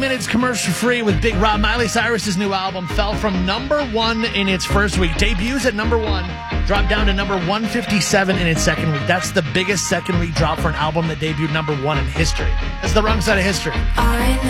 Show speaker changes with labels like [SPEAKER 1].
[SPEAKER 1] Minutes commercial free with Big Rob. Miley Cyrus's new album fell from number 1 in its first week. Debuts at number 1, dropped down to number 157 in its second week. That's the biggest second week drop for an album that debuted number 1 in history. That's the wrong side of history.
[SPEAKER 2] I know